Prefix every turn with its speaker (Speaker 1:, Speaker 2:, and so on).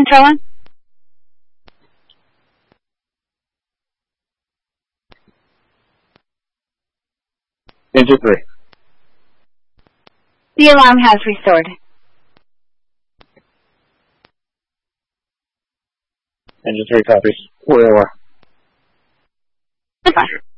Speaker 1: Control 1?
Speaker 2: Engine 3.
Speaker 1: The alarm has restored.
Speaker 2: Engine 3 copies. Where you are.
Speaker 1: Goodbye.